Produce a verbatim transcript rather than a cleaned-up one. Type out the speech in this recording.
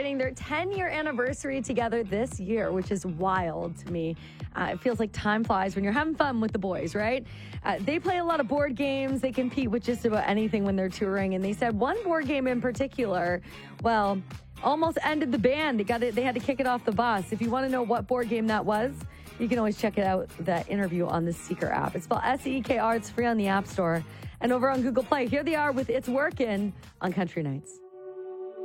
celebrating their ten-year anniversary together this year, which is wild to me. Uh, it feels like time flies when you're having fun with the boys, right? Uh, they play a lot of board games. They compete with just about anything when they're touring. And they said one board game in particular, well, almost ended the band. They got it. They had to kick it off the bus. If you want to know what board game that was, you can always check it out, that interview on the Seeker app. It's spelled S E E K R. It's free on the App Store and over on Google Play. Here they are with It's Workin' on Country Nights.